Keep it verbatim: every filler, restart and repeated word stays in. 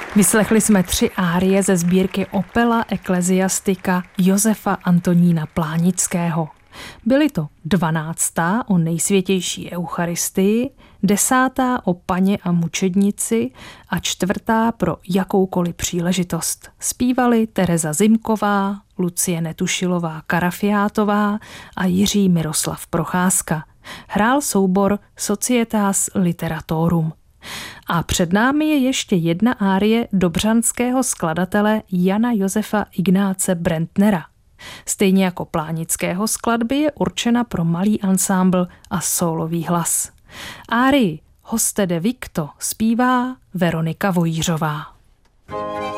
Vyslechli jsme tři árie ze sbírky Opera Ecclesiastica Josefa Antonína Plánického. Byly to dvanáctá o nejsvětější eucharistii, desátá o Paně a mučednici a čtvrtá pro jakoukoliv příležitost. Zpívali Tereza Zimková, Lucie Netušilová Karafiátová a Jiří Miroslav Procházka. Hrál soubor Societas Literatorum. A před námi je ještě jedna árie dobřanského skladatele Jana Josefa Ignáce Brentnera. Stejně jako Plánického skladby je určena pro malý ansámbl a sólový hlas. Árii Hoste de Victo zpívá Veronika Vojířová.